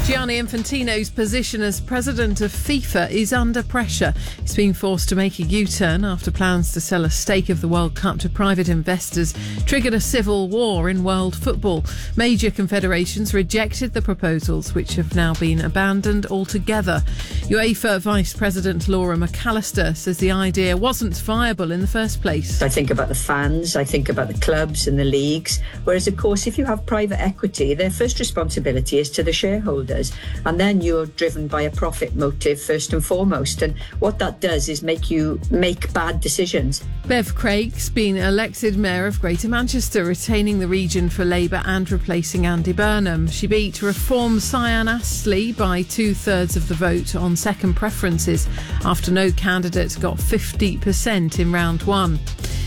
Gianni Infantino's position as president of FIFA is under pressure. He's been forced to make a U-turn after plans to sell a stake of the World Cup to private investors triggered a civil war in world football. Major confederations rejected the proposals, which have now been abandoned altogether. UEFA Vice President Laura McAllister says the idea wasn't viable in the first place. I think about the fans, I think about the clubs and the leagues, whereas of course if you have private equity, their first responsibility is to the shareholders. And then you're driven by a profit motive first and foremost. And what that does is make you make bad decisions. Bev Craig's been elected Mayor of Greater Manchester, retaining the region for Labour and replacing Andy Burnham. She beat Reform Cyan Astley by 2/3 of the vote on second preferences after no candidate got 50% in round one.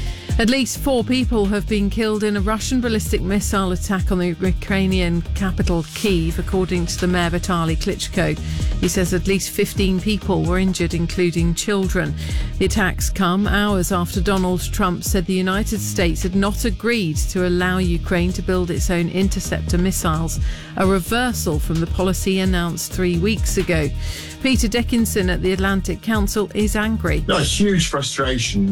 At least 4 people have been killed in a Russian ballistic missile attack on the Ukrainian capital Kyiv, according to the Mayor Vitaly Klitschko. He says at least 15 people were injured, including children. The attacks come hours after Donald Trump said the United States had not agreed to allow Ukraine to build its own interceptor missiles, a reversal from the policy announced 3 weeks ago. Peter Dickinson at the Atlantic Council is angry. No, huge frustration,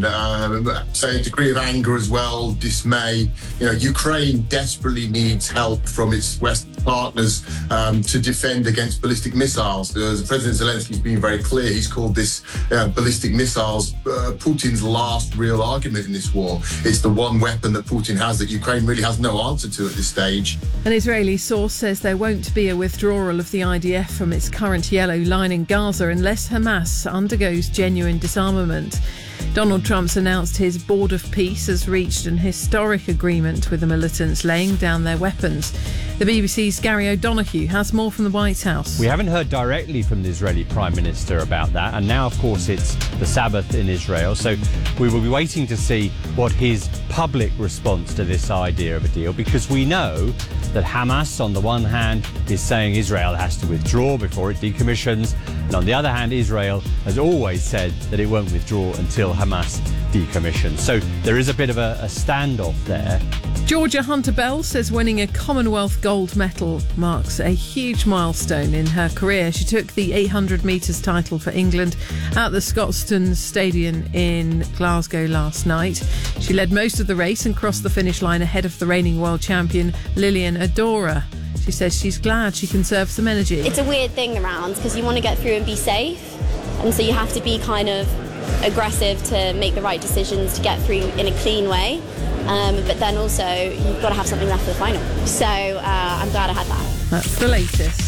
so a degree of anger as well, dismay. Ukraine desperately needs help from its West partners to defend against ballistic missiles. President Zelensky's been very clear. He's called this ballistic missiles Putin's last real argument in this war. It's the one weapon that Putin has that Ukraine really has no answer to at this stage. An Israeli source says there won't be a withdrawal of the IDF from its current yellow line in Gaza unless Hamas undergoes genuine disarmament. Donald Trump's announced his Board of Peace has reached an historic agreement with the militants laying down their weapons. The BBC's Gary O'Donoghue has more from the White House. We haven't heard directly from the Israeli Prime Minister about that, and now, of course, it's the Sabbath in Israel, so we will be waiting to see what his public response to this idea of a deal, because we know that Hamas, on the one hand, is saying Israel has to withdraw before it decommissions, and on the other hand, Israel has always said that it won't withdraw until Hamas decommissions. So there is a bit of a standoff there. Georgia Hunter-Bell says winning a Commonwealth gold medal marks a huge milestone in her career. She took the 800 metres title for England at the Scotstoun Stadium in Glasgow last night. She led most of the race and crossed the finish line ahead of the reigning world champion Lilian Adora. She says she's glad she conserved some energy. It's a weird thing around because you want to get through and be safe, and so you have to be kind of aggressive to make the right decisions to get through in a clean way. But then also you've got to have something left for the final. So I'm glad I had that. That's the latest.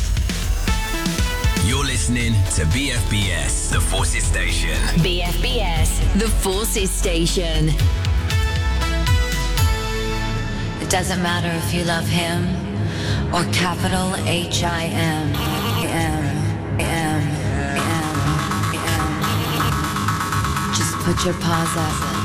You're listening to BFBS, the Forces Station. BFBS, the Forces Station. It doesn't matter if you love him or capital H-I-M. Just put your paws up.